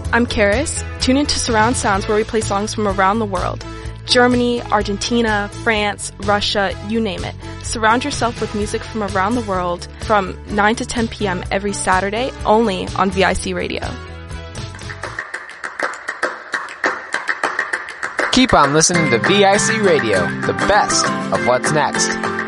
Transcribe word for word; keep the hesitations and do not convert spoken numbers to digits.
I'm Karis. Tune into Surround Sounds where we play songs from around the world. Germany, Argentina, France, Russia, you name it. Surround yourself with music from around the world from nine to ten p.m. every Saturday, only on V I C Radio. Keep on listening to V I C Radio, the best of what's next.